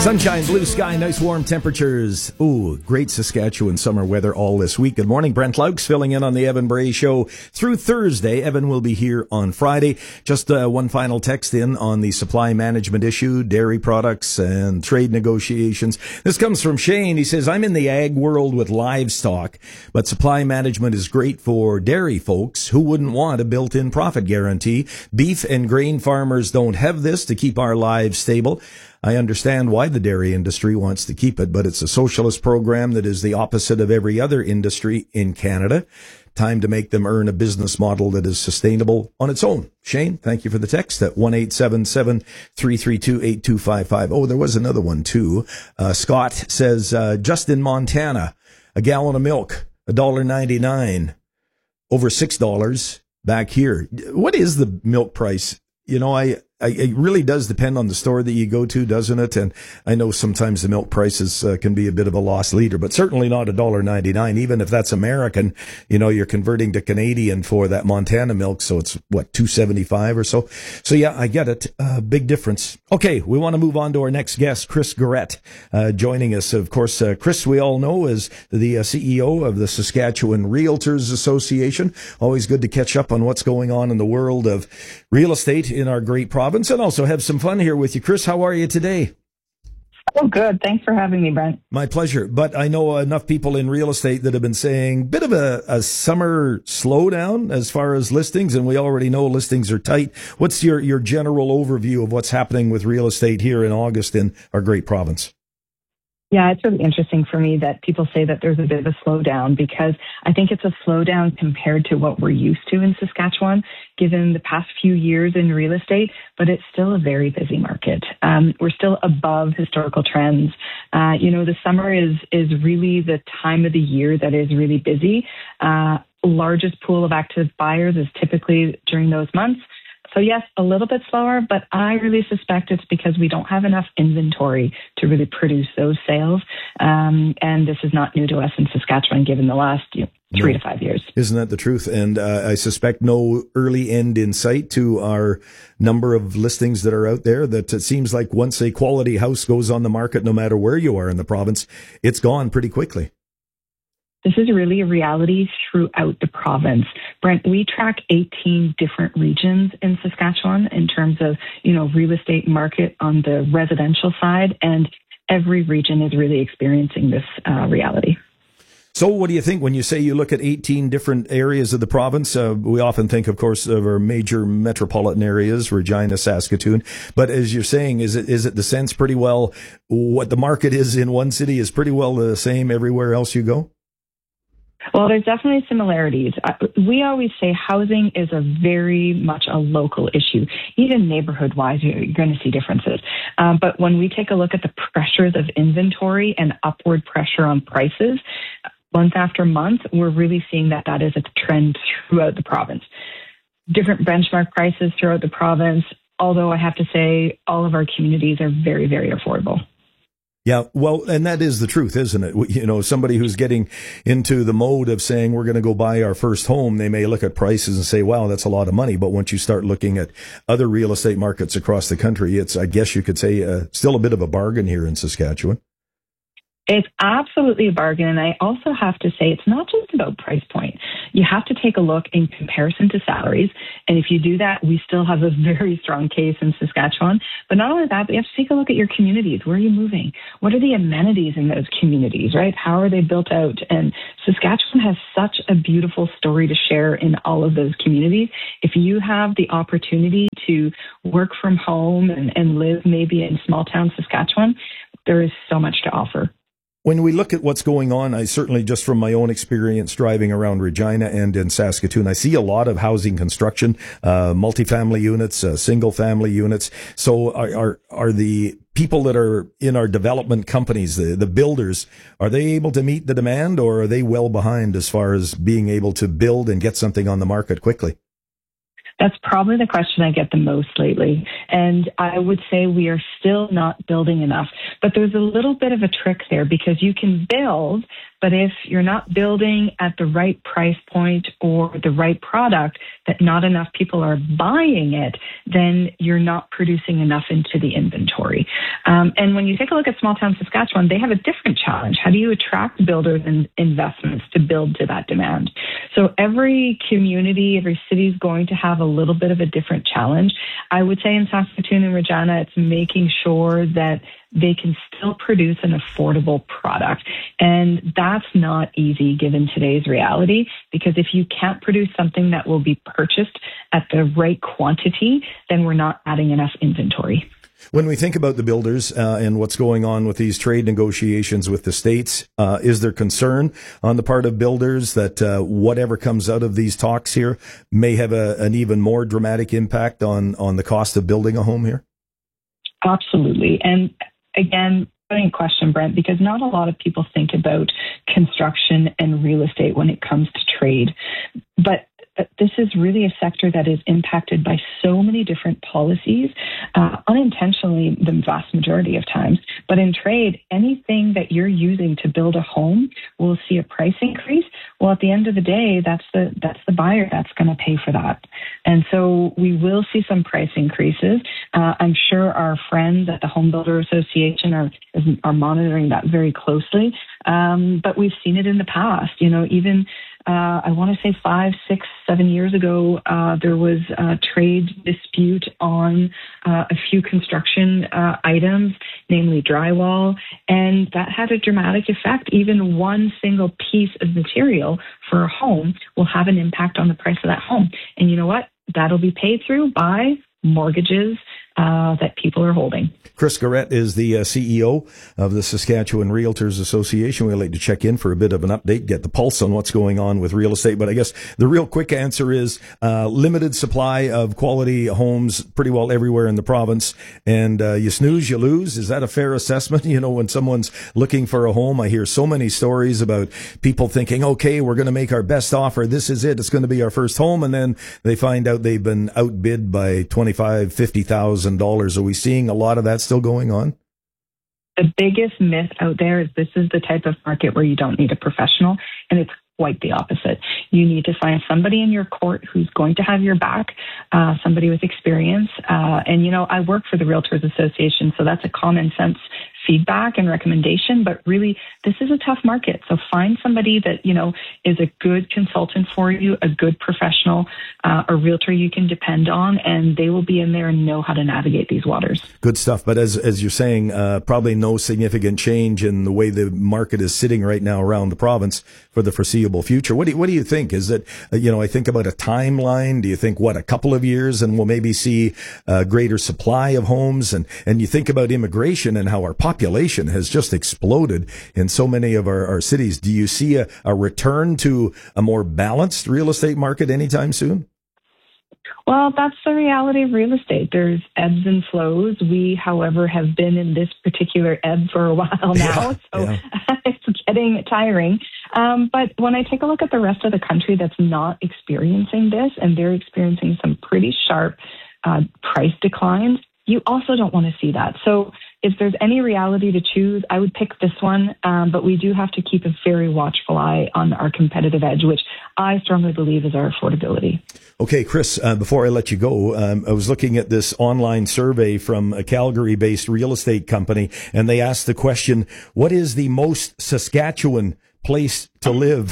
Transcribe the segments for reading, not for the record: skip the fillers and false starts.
Sunshine, blue sky, nice warm temperatures. Ooh, great Saskatchewan summer weather all this week. Good morning. Brent Laux filling in on the Evan Bray Show through Thursday. Evan will be here on Friday. Just one final text in on the supply management issue, dairy products and trade negotiations. This comes from Shane. He says, I'm in the ag world with livestock, but supply management is great for dairy folks. Who wouldn't want a built-in profit guarantee? Beef and grain farmers don't have this to keep our lives stable. I understand why the dairy industry wants to keep it, but it's a socialist program that is the opposite of every other industry in Canada. Time to make them earn a business model that is sustainable on its own. Shane, thank you for the text at 1-877-332-8255. Oh, there was another one too. Scott says, just in Montana, a gallon of milk, $1.99, over $6 back here. What is the milk price? You know, it really does depend on the store that you go to, doesn't it? And I know sometimes the milk prices can be a bit of a lost leader, but certainly not $1.99. Even if that's American, you know, you're converting to Canadian for that Montana milk. So it's what, $2.75 or so. So yeah, I get it. Big difference. Okay. We want to move on to our next guest, Chris Garrett, joining us. Of course, Chris, we all know, is the CEO of the Saskatchewan Realtors Association. Always good to catch up on what's going on in the world of real estate in our great province. And also have some fun here with you. Chris, how are you today? Oh, good. Thanks for having me, Brent. My pleasure. But I know enough people in real estate that have been saying bit of a summer slowdown as far as listings, and we already know listings are tight. What's your general overview of what's happening with real estate here in August in our great province? Yeah, it's really interesting for me that people say that there's a bit of a slowdown, because I think it's a slowdown compared to what we're used to in Saskatchewan, given the past few years in real estate, but it's still a very busy market. We're still above historical trends. The summer is really the time of the year that is really busy. Largest pool of active buyers is typically during those months. So yes, a little bit slower, but I really suspect it's because we don't have enough inventory to really produce those sales. And this is not new to us in Saskatchewan, given the last 3 to 5 years. Isn't that the truth? And I suspect no early end in sight to our number of listings that are out there, that it seems like once a quality house goes on the market, no matter where you are in the province, it's gone pretty quickly. This is really a reality throughout the province. Brent, we track 18 different regions in Saskatchewan in terms of, real estate market on the residential side, and every region is really experiencing this reality. So what do you think when you say you look at 18 different areas of the province? We often think, of course, of our major metropolitan areas, Regina, Saskatoon. But as you're saying, is it the sense pretty well what the market is in one city is pretty well the same everywhere else you go? Well, there's definitely similarities. We always say housing is very much a local issue. Even neighborhood-wise, you're going to see differences. But when we take a look at the pressures of inventory and upward pressure on prices, month after month, we're really seeing that is a trend throughout the province. Different benchmark prices throughout the province, although I have to say all of our communities are very, very affordable. Yeah, well, and that is the truth, isn't it? Somebody who's getting into the mode of saying we're going to go buy our first home, they may look at prices and say, wow, that's a lot of money. But once you start looking at other real estate markets across the country, it's, I guess you could say, still a bit of a bargain here in Saskatchewan. It's absolutely a bargain. And I also have to say, it's not just about price point. You have to take a look in comparison to salaries. And if you do that, we still have a very strong case in Saskatchewan. But not only that, but you have to take a look at your communities. Where are you moving? What are the amenities in those communities, right? How are they built out? And Saskatchewan has such a beautiful story to share in all of those communities. If you have the opportunity to work from home and live maybe in small town Saskatchewan, there is so much to offer. When we look at what's going on, I certainly, just from my own experience driving around Regina and in Saskatoon, I see a lot of housing construction, multifamily units, single family units. So are the people that are in our development companies, the builders, are they able to meet the demand, or are they well behind as far as being able to build and get something on the market quickly? That's probably the question I get the most lately. And I would say we are still not building enough. But there's a little bit of a trick there, because you can build But if you're not building at the right price point or the right product, that not enough people are buying it, then you're not producing enough into the inventory. And when you take a look at small town Saskatchewan, they have a different challenge. How do you attract builders and investments to build to that demand? So every community, every city is going to have a little bit of a different challenge. I would say in Saskatoon and Regina, it's making sure that they can still produce an affordable product. And that's not easy given today's reality, because if you can't produce something that will be purchased at the right quantity, then we're not adding enough inventory. When we think about the builders and what's going on with these trade negotiations with the states, is there concern on the part of builders that whatever comes out of these talks here may have an even more dramatic impact on the cost of building a home here? Absolutely. And again, brilliant question, Brent, because not a lot of people think about construction and real estate when it comes to trade. But this is really a sector that is impacted by so many different policies, unintentionally the vast majority of times. But in trade, anything that you're using to build a home will see a price increase. Well, at the end of the day, that's the buyer that's going to pay for that. And so we will see some price increases. I'm sure our friends at the Home Builder Association are monitoring that very closely. But we've seen it in the past, even I want to say 5, 6, 7 years ago, there was a trade dispute on a few construction items, namely drywall, and that had a dramatic effect. Even one single piece of material for a home will have an impact on the price of that home. And you know what? That'll be paid through by mortgages that people are holding. Chris Garrett is the CEO of the Saskatchewan Realtors Association. We'd like to check in for a bit of an update, get the pulse on what's going on with real estate. But I guess the real quick answer is limited supply of quality homes pretty well everywhere in the province. And you snooze, you lose. Is that a fair assessment? When someone's looking for a home, I hear so many stories about people thinking, okay, we're going to make our best offer. This is it. It's going to be our first home. And then they find out they've been outbid by $25,000, $50,000. Are we seeing a lot of that still going on? The biggest myth out there is this is the type of market where you don't need a professional, and it's quite the opposite. You need to find somebody in your court who's going to have your back, somebody with experience. And I work for the Realtors Association, so that's a common sense feedback and recommendation, but really this is a tough market. So find somebody that, is a good consultant for you, a good professional, a realtor you can depend on, and they will be in there and know how to navigate these waters. Good stuff. But as you're saying, probably no significant change in the way the market is sitting right now around the province for the foreseeable future. What do you think? Is it, I think about a timeline. Do you think, a couple of years and we'll maybe see a greater supply of homes? And you think about immigration and how our population has just exploded in so many of our cities. Do you see a return to a more balanced real estate market anytime soon? Well, that's the reality of real estate. There's ebbs and flows. We, however, have been in this particular ebb for a while now, it's getting tiring. But when I take a look at the rest of the country that's not experiencing this, and they're experiencing some pretty sharp price declines, you also don't want to see that. So if there's any reality to choose, I would pick this one. But we do have to keep a very watchful eye on our competitive edge, which I strongly believe is our affordability. Okay, Chris, before I let you go, I was looking at this online survey from a Calgary-based real estate company, and they asked the question, what is the most Saskatchewan place to live?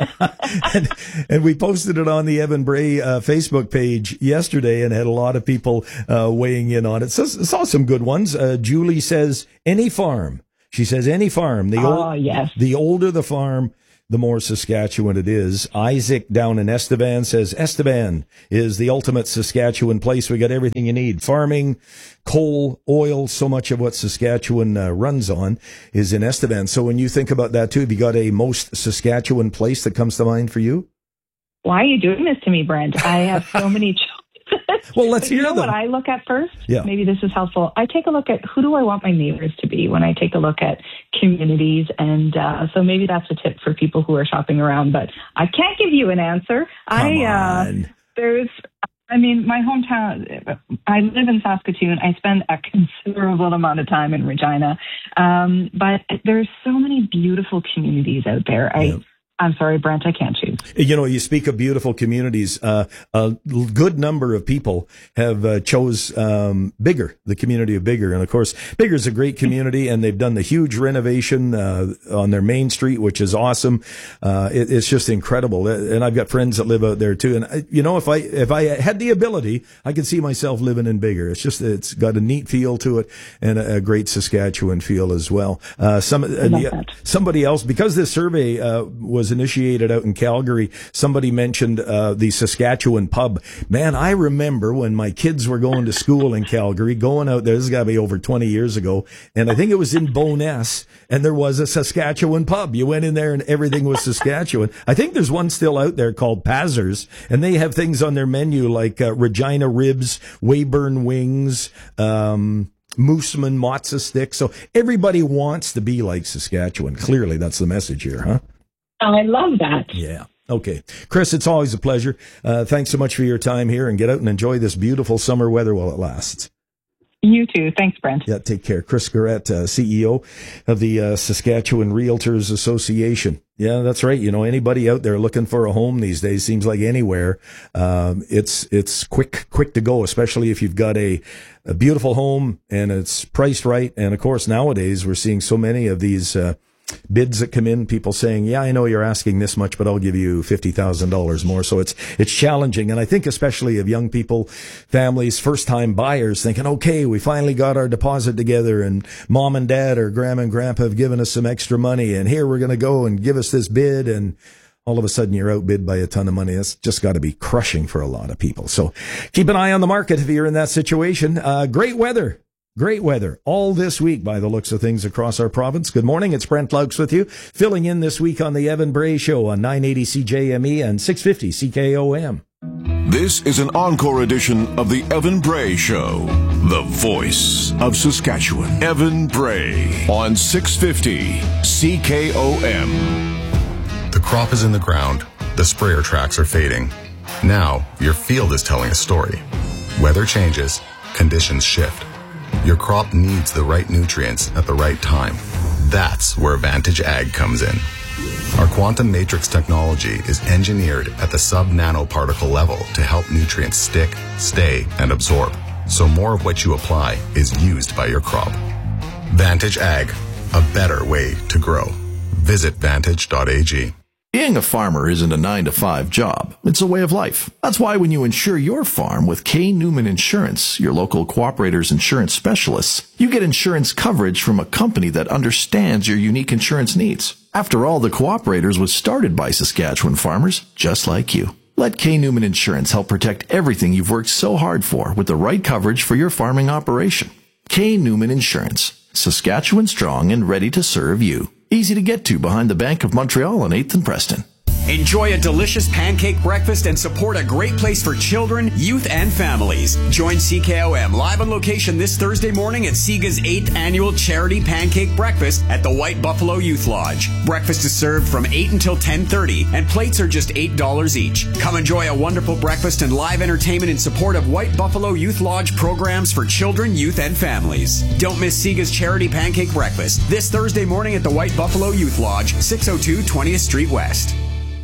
and we posted it on the Evan Bray Facebook page yesterday and had a lot of people weighing in on it. So saw some good ones. Julie says any farm. She says any farm. The older the farm, the more Saskatchewan it is. Isaac down in Estevan says Estevan is the ultimate Saskatchewan place. We got everything you need. Farming, coal, oil, so much of what Saskatchewan runs on is in Estevan. So when you think about that too, have you got a most Saskatchewan place that comes to mind for you? Why are you doing this to me, Brent? I have so many choices. Well, let's hear them. What I look at first? Yeah. Maybe this is helpful. I take a look at who do I want my neighbors to be when I take a look at communities. And so maybe that's a tip for people who are shopping around. But I can't give you an answer. Come on. There's I mean, my hometown, I live in Saskatoon. I spend a considerable amount of time in Regina. But there's so many beautiful communities out there. I'm sorry, Brent, I can't choose. You know, you speak of beautiful communities. A good number of people have chose Biggar, the community of Biggar. And of course, Biggar's a great community, and they've done the huge renovation on their main street, which is awesome. It's just incredible. And I've got friends that live out there too. And you know, if I had the ability, I could see myself living in Biggar. It's got a neat feel to it and a great Saskatchewan feel as well. Somebody else, because this survey was initiated out in Calgary, somebody mentioned the Saskatchewan pub. Man, I remember when my kids were going to school in Calgary, going out there, this has got to be over 20 years ago, and I think it was in Bowness, and there was a Saskatchewan pub. You went in there and everything was Saskatchewan. I think there's one still out there called Pazers, and they have things on their menu like Regina ribs, Weyburn wings, Mooseman matzo sticks. So everybody wants to be like Saskatchewan. Clearly, that's the message here, huh? I love that. Yeah. Okay. Chris, it's always a pleasure. Thanks so much for your time here, and get out and enjoy this beautiful summer weather while it lasts. You too. Thanks, Brent. Yeah, take care. Chris Garrett, CEO of the Saskatchewan Realtors Association. Yeah, that's right. You know, anybody out there looking for a home these days, seems like anywhere, it's quick to go, especially if you've got a beautiful home and it's priced right. And of course, nowadays we're seeing so many of these bids that come in, people saying, yeah, I know you're asking this much, but I'll give you $50,000 more. So it's challenging. And I think especially of young people, families, first time buyers thinking, okay, we finally got our deposit together, and mom and dad or grandma and grandpa have given us some extra money, and here we're going to go and give us this bid. And all of a sudden you're outbid by a ton of money. That's just got to be crushing for a lot of people. So keep an eye on the market if you're in that situation. Great weather all this week by the looks of things across our province. Good morning. It's Brent Laux with you, filling in this week on the Evan Bray Show on 980 CJME and 650 CKOM. This is an encore edition of the Evan Bray Show, the voice of Saskatchewan. Evan Bray on 650 CKOM. The crop is in the ground. The sprayer tracks are fading. Now your field is telling a story. Weather changes. Conditions shift. Your crop needs the right nutrients at the right time. That's where Vantage Ag comes in. Our quantum matrix technology is engineered at the sub-nanoparticle level to help nutrients stick, stay, and absorb, so more of what you apply is used by your crop. Vantage Ag, a better way to grow. Visit vantage.ag. Being a farmer isn't a 9-to-5 job. It's a way of life. That's why when you insure your farm with K. Newman Insurance, your local Cooperator's insurance specialists, you get insurance coverage from a company that understands your unique insurance needs. After all, the Cooperators was started by Saskatchewan farmers just like you. Let K. Newman Insurance help protect everything you've worked so hard for with the right coverage for your farming operation. K. Newman Insurance. Saskatchewan strong and ready to serve you. Easy to get to behind the Bank of Montreal on 8th and Preston. Enjoy a delicious pancake breakfast and support a great place for children, youth, and families. Join CKOM live on location this Thursday morning at SIGA's 8th annual charity pancake breakfast at the White Buffalo Youth Lodge. Breakfast is served from 8 until 10:30, and plates are just $8 each. Come enjoy a wonderful breakfast and live entertainment in support of White Buffalo Youth Lodge programs for children, youth, and families. Don't miss SIGA's charity pancake breakfast this Thursday morning at the White Buffalo Youth Lodge, 602 20th Street West.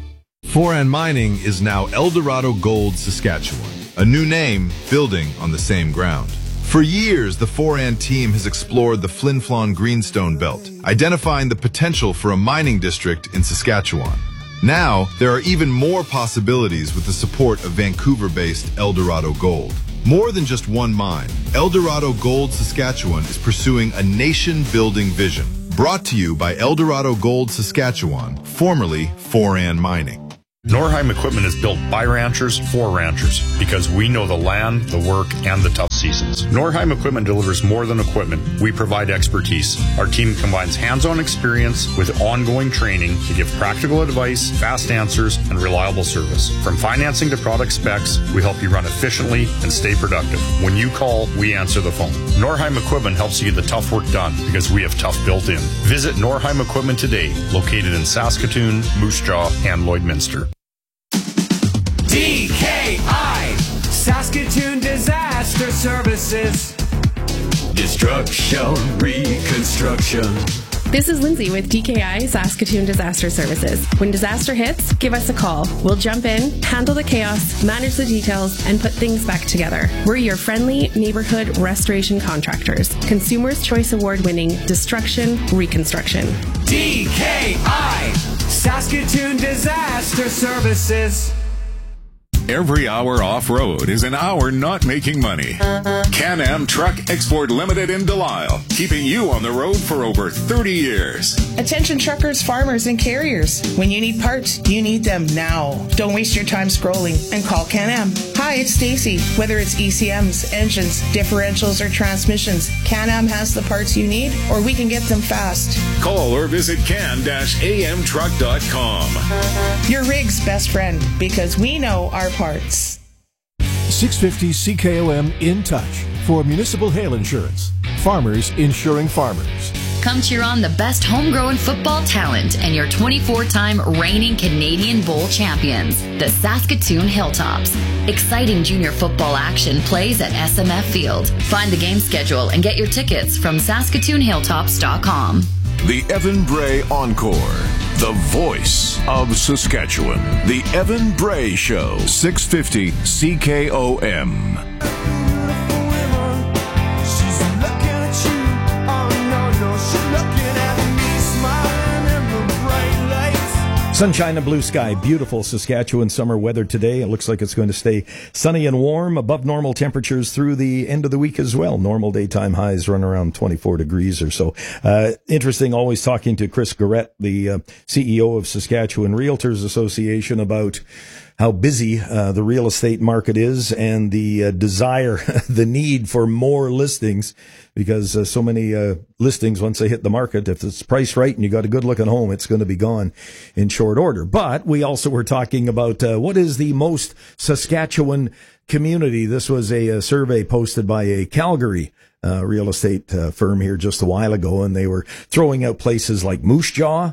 Foran Mining is now Eldorado Gold Saskatchewan, a new name building on the same ground. For years, the Foran team has explored the Flin Flon Greenstone Belt, identifying the potential for a mining district in Saskatchewan. Now, there are even more possibilities with the support of Vancouver-based Eldorado Gold. More than just one mine, Eldorado Gold Saskatchewan is pursuing a nation-building vision. Brought to you by Eldorado Gold Saskatchewan, formerly Foran Mining. Norheim Equipment is built by ranchers for ranchers because we know the land, the work, and the tough seasons. Norheim Equipment delivers more than equipment. We provide expertise. Our team combines hands-on experience with ongoing training to give practical advice, fast answers, and reliable service. From financing to product specs, we help you run efficiently and stay productive. When you call, we answer the phone. Norheim Equipment helps you get the tough work done because we have tough built in. Visit Norheim Equipment today, located in Saskatoon, Moose Jaw, and Lloydminster. DKI, Disaster Services. Destruction, reconstruction. This is Lindsay with DKI Saskatoon Disaster Services. When disaster hits, give us a call. We'll jump in, handle the chaos, manage the details, and put things back together. We're your friendly neighborhood restoration contractors. Consumers' Choice Award-winning Destruction Reconstruction. DKI Saskatoon Disaster Services. Every hour off-road is an hour not making money. Can-Am Truck Export Limited in Delisle, keeping you on the road for over 30 years. Attention truckers, farmers, and carriers. When you need parts, you need them now. Don't waste your time scrolling and call Can-Am. Hi, it's Stacy. Whether it's ECMs, engines, differentials, or transmissions, Can-Am has the parts you need, or we can get them fast. Call or visit can-amtruck.com. Your rig's best friend, because we know our parts. 650 CKOM In Touch for municipal hail insurance. Farmers insuring farmers. Come cheer on the best homegrown football talent and your 24-time reigning Canadian Bowl champions, the Saskatoon Hilltops. Exciting junior football action plays at SMF Field. Find the game schedule and get your tickets from SaskatoonHilltops.com. The Evan Bray Encore, the voice of Saskatchewan. The Evan Bray Show, 650 CKOM. Sunshine and blue sky, beautiful Saskatchewan summer weather today. It looks like it's going to stay sunny and warm, above normal temperatures through the end of the week as well. Normal daytime highs run around 24 degrees or so. Interesting, always talking to Chris Garrett, the CEO of Saskatchewan Realtors Association, about how busy the real estate market is and the desire, the need for more listings, because so many listings, once they hit the market, if it's priced right and you got a good looking home, it's going to be gone in short order. But we also were talking about what is the most Saskatchewan community. This was a survey posted by a Calgary real estate firm here just a while ago, and they were throwing out places like Moose Jaw,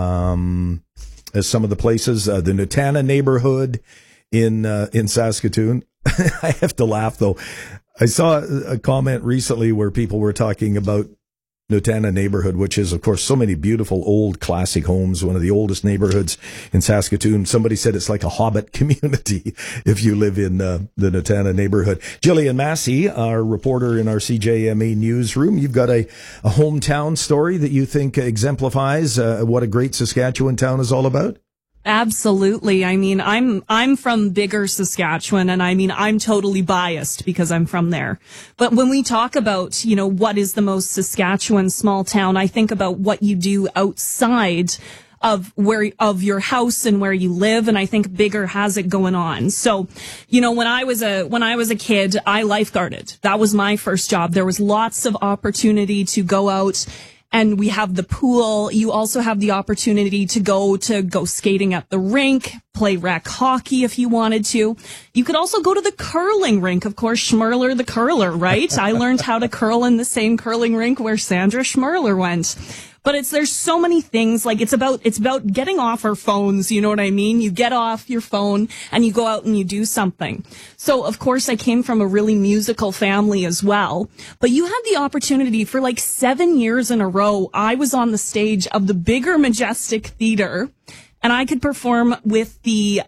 as some of the places, the Nutana neighborhood in Saskatoon. I have to laugh though. I saw a comment recently where people were talking about Nutana neighborhood, which is, of course, so many beautiful old classic homes, one of the oldest neighborhoods in Saskatoon. Somebody said it's like a Hobbit community if you live in the Nutana neighborhood. Jillian Massey, our reporter in our CJMA newsroom, you've got a hometown story that you think exemplifies what a great Saskatchewan town is all about? Absolutely. I mean, I'm from Bigger, Saskatchewan, and I mean, I'm totally biased because I'm from there. But when we talk about, you know, what is the most Saskatchewan small town, I think about what you do outside of your house and where you live, and I think Bigger has it going on. So, you know, when I was a kid, I lifeguarded. That was my first job. There was lots of opportunity to go out. And we have the pool. You also have the opportunity to go skating at the rink, play rec hockey if you wanted to. You could also go to the curling rink. Of course, Schmerler the curler, right? I learned how to curl in the same curling rink where Sandra Schmerler went. But there's so many things, like it's about getting off our phones, you know what I mean? You get off your phone and you go out and you do something. So, of course, I came from a really musical family as well. But you had the opportunity for like 7 years in a row. I was on the stage of the Bigger Majestic Theater, and I could perform with the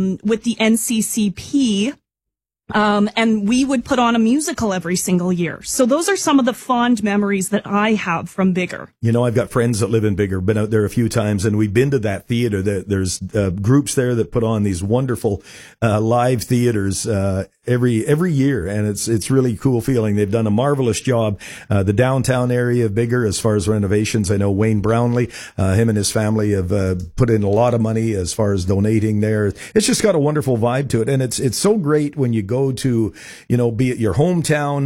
NCCP. And we would put on a musical every single year. So those are some of the fond memories that I have from Bigger. You know, I've got friends that live in Bigger, been out there a few times, and we've been to that theater. There's groups there that put on these wonderful live theaters every year, and it's really cool feeling. They've done a marvelous job. The downtown area of Bigger, as far as renovations, I know Wayne Brownlee, him and his family have put in a lot of money as far as donating there. It's just got a wonderful vibe to it, and it's so great when you go to, you know, be it your hometown